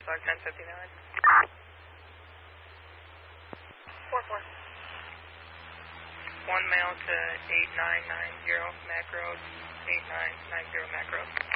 Dog 1059. 4-4. 1 male to 8990 Mac Road, 8990 Mac Road.